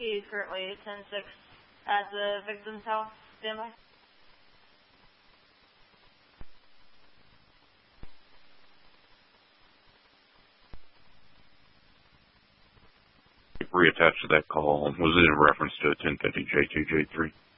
He's currently 10-6 at the victim's house. Stand by. Reattached to that call. Was it in reference to a 1050 J2, J3?